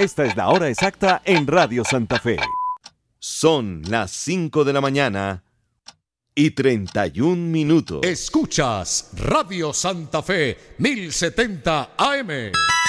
Esta es la hora exacta en Radio Santa Fe. Son las 5 de la mañana y 31 minutos. Escuchas Radio Santa Fe 1070 AM.